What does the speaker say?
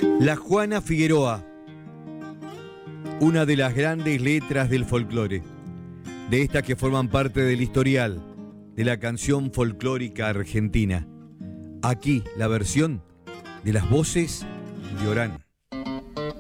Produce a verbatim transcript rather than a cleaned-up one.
La Juana Figueroa, una de las grandes letras del folclore, de estas que forman parte del historial de la canción folclórica argentina. Aquí la versión de las voces de Orán.